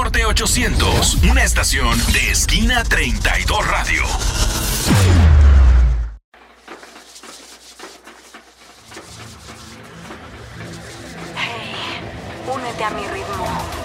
Norte 800, una estación de Esquina 32 Radio. Hey, únete a mi ritmo.